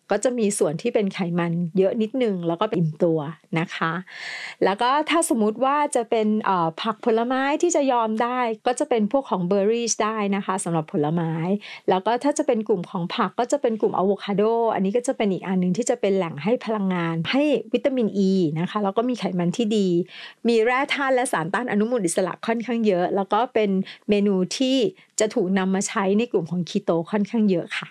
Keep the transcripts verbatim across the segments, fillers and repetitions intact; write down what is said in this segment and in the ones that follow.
ก็จะมีส่วนที่เป็นไขมันเยอะนิดนึงแล้วก็อิ่มตัวนะคะแล้วก็ถ้าสมมุติว่าจะเป็นผักผลไม้ที่จะยอมได้ก็จะเป็นพวกของเบอร์รี่ได้นะคะสำหรับผลไม้แล้วก็ถ้าจะเป็นกลุ่มของผักก็จะเป็นกลุ่มอะโวคาโดอันนี้ก็จะเป็นอีกอันนึงที่จะเป็นแหล่งให้พลังงานให้วิตามินอีนะคะแล้วก็มีไขมันที่ดีมีแร่ธาตุและสารต้านอนุมูลอิสระค่อนข้างเยอะแล้วก็เป็นเมนูที่จะถูกนำมาใช้ในกลุ่มของคีโตค่อนข้างเยอะค่ะ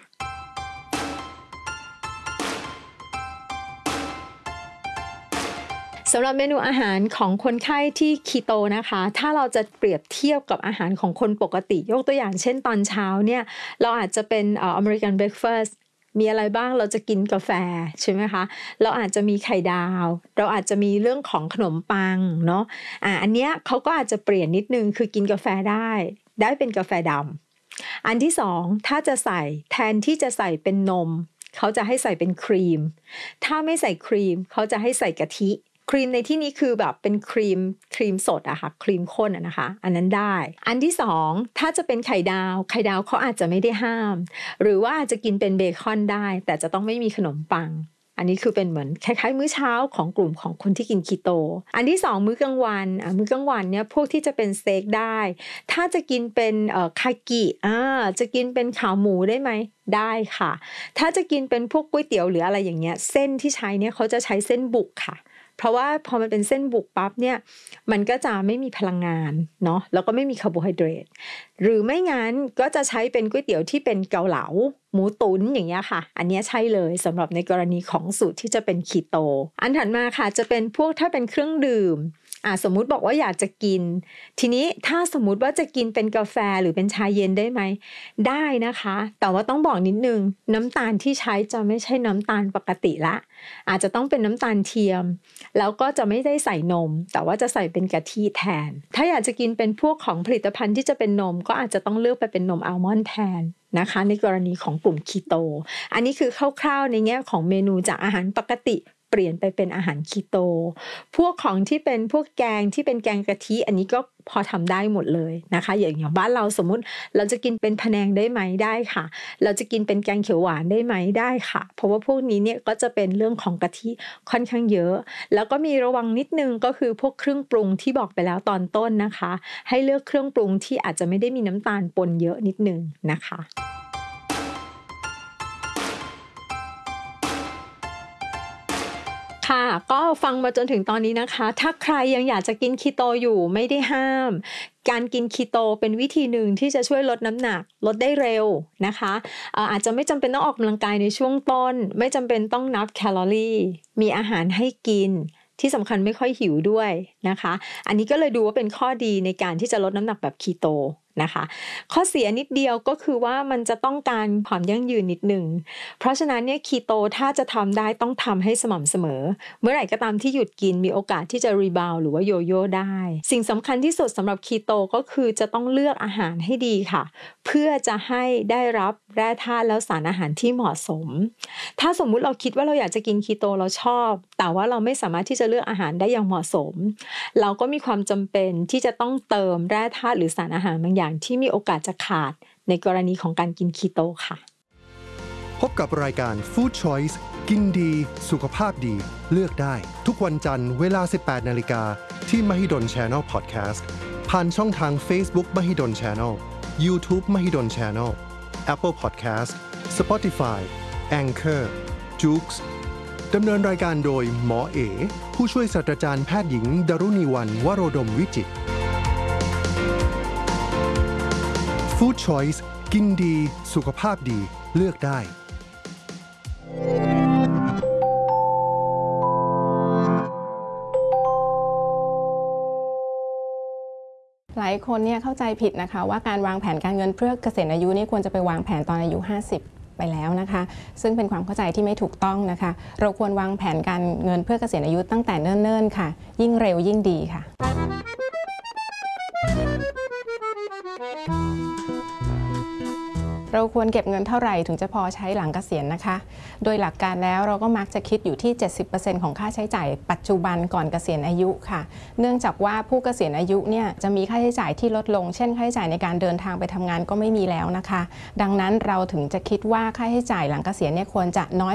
สำหรับเมนูอาหารของคนไข้ที่คีโตนะคะถ้าเราจะเปรียบเทียบกับอาหารของคนปกติยกตัวอย่างเช่นตอนเช้าเนี่ยเราอาจจะเป็นเอ่ออเมริกันเบรคฟาสต์มีอะไรบ้างเราจะกินกาแฟใช่ไหมคะเราอาจจะมีไข่ดาวเราอาจจะมีเรื่องของขนมปังเนาะอ่าอันเนี้ยเขาก็อาจจะเปลี่ยนนิดนึงคือกินกาแฟได้ได้เป็นกาแฟดำอันที่สองถ้าจะใส่แทนที่จะใส่เป็นนมเขาจะให้ใส่เป็นครีมถ้าไม่ใส่ครีมเขาจะให้ใส่กะทิครีมในที่นี้คือแบบเป็นครีมครีมสดอะค่ะครีมข้นอะนะคะอันนั้นได้อันที่สองถ้าจะเป็นไข่ดาวไข่ดาวเขาอาจจะไม่ได้ห้ามหรือว่าจะกินเป็นเบคอนได้แต่จะต้องไม่มีขนมปังอันนี้คือเป็นเหมือนคล้ายๆมื้อเช้าของกลุ่มของคนที่กินคีโตอันที่สองมื้อกลางวันอ่ะมื้อกลางวันเนี่ยพวกที่จะเป็นสเต็กได้ถ้าจะกินเป็นเอ่อคากิอ่าจะกินเป็นขาหมูได้ไหมได้ค่ะถ้าจะกินเป็นพวกก๋วยเตี๋ยวหรืออะไรอย่างเงี้ยเส้นที่ใช้เนี่ยเขาจะใช้เส้นบุกค่ะเพราะว่าพอมันเป็นเส้นบุกปั๊บเนี่ยมันก็จะไม่มีพลังงานเนาะแล้วก็ไม่มีคาร์โบไฮเดรตหรือไม่งั้นก็จะใช้เป็นก๋วยเตี๋ยวที่เป็นเกาเหลาหมูตุ๋นอย่างเงี้ยค่ะอันนี้ใช่เลยสำหรับในกรณีของสูตรที่จะเป็นคีโตอันถัดมาค่ะจะเป็นพวกถ้าเป็นเครื่องดื่มอ่ะสมมุติบอกว่าอยากจะกินทีนี้ถ้าสมมุติว่าจะกินเป็นกาแฟหรือเป็นชาเย็นได้ไหมได้นะคะแต่ว่าต้องบอกนิดนึงน้ำตาลที่ใช้จะไม่ใช่น้ำตาลปกติละอาจจะต้องเป็นน้ำตาลเทียมแล้วก็จะไม่ได้ใส่นมแต่ว่าจะใส่เป็นกะทิแทนถ้าอยากจะกินเป็นพวกของผลิตภัณฑ์ที่จะเป็นนมก็อาจจะต้องเลือกไปเป็นนมอัลมอนด์แทนนะคะในกรณีของกลุ่มคีโตอันนี้คือคร่าวๆในแง่ของเมนูจากอาหารปกติเปลี่ยนไปเป็นอาหารคีโตพวกของที่เป็นพวกแกงที่เป็นแกงกะทิอันนี้ก็พอทำได้หมดเลยนะคะอย่างอย่างบ้านเราสมมุติเราจะกินเป็นพะแนงได้ไหมได้ค่ะเราจะกินเป็นแกงเขียวหวานได้ไหมได้ค่ะเพราะว่าพวกนี้เนี่ยก็จะเป็นเรื่องของกะทิค่อนข้างเยอะแล้วก็มีระวังนิดนึงก็คือพวกเครื่องปรุงที่บอกไปแล้วตอนต้นนะคะให้เลือกเครื่องปรุงที่อาจจะไม่ได้มีน้ำตาลปนเยอะนิดนึงนะคะค่ะก็ฟังมาจนถึงตอนนี้นะคะถ้าใครยังอยากจะกินคีโตอยู่ไม่ได้ห้ามการกินคีโตเป็นวิธีหนึ่งที่จะช่วยลดน้ำหนักลดได้เร็วนะคะอาจจะไม่จำเป็นต้องออกกำลังกายในช่วงต้นไม่จำเป็นต้องนับแคลอรี่มีอาหารให้กินที่สำคัญไม่ค่อยหิวด้วยนะคะอันนี้ก็เลยดูว่าเป็นข้อดีในการที่จะลดน้ำหนักแบบคีโตนะคะข้อเสียนิดเดียวก็คือว่ามันจะต้องการความยั่งยืนนิดหนึ่งเพราะฉะนั้นเนี่ยคีโตถ้าจะทำได้ต้องทำให้สม่ำเสมอเมื่อไหร่ก็ตามที่หยุดกินมีโอกาสที่จะรีบาวหรือว่าโยโย่ได้สิ่งสำคัญที่สุดสำหรับคีโตก็คือจะต้องเลือกอาหารให้ดีค่ะเพื่อจะให้ได้รับแร่ธาตุและสารอาหารที่เหมาะสมถ้าสมมุติเราคิดว่าเราอยากจะกินคีโตเราชอบแต่ว่าเราไม่สามารถที่จะเลือกอาหารได้อย่างเหมาะสมเราก็มีความจำเป็นที่จะต้องเติมแร่ธาตุหรือสารอาหารบางอย่างที่มีโอกาสจะขาดในกรณีของการกินคีโตค่ะพบกับรายการ Food Choice กินดีสุขภาพดีเลือกได้ทุกวันจันทร์เวลา สิบแปดนาฬิกา ที่ Mahidol Channel Podcast ผ่านช่องทาง Facebook Mahidol Channel YouTube Mahidol Channel Apple Podcast Spotify Anchor Joox ดำเนินรายการโดยหมอเอผู้ช่วยศาสตราจารย์แพทย์หญิงดรุณีวรรณวโรดมวิจิตรFood Choice กินดีสุขภาพดีเลือกได้หลายคนเนี่ยเข้าใจผิดนะคะว่าการวางแผนการเงินเพื่อเกษียณอายุนี่ควรจะไปวางแผนตอนอายุห้าสิบไปแล้วนะคะซึ่งเป็นความเข้าใจที่ไม่ถูกต้องนะคะเราควรวางแผนการเงินเพื่อเกษียณอายุตั้งแต่เนิ่นๆค่ะยิ่งเร็วยิ่งดีค่ะเราควรเก็บเงินเท่าไหร่ถึงจะพอใช้หลังเกษียณนะคะโดยหลักการแล้วเราก็มักจะคิดอยู่ที่ เจ็ดสิบเปอร์เซ็นต์ ของค่าใช้จ่ายปัจจุบันก่อนเกษียณอายุค่ะเนื่องจากว่าผู้เกษียณอายุเนี่ยจะมีค่าใช้จ่ายที่ลดลงเช่นค่าใช้จ่ายในการเดินทางไปทำงานก็ไม่มีแล้วนะคะดังนั้นเราถึงจะคิดว่าค่าใช้จ่ายหลังเกษียณเนี่ยควรจะน้อย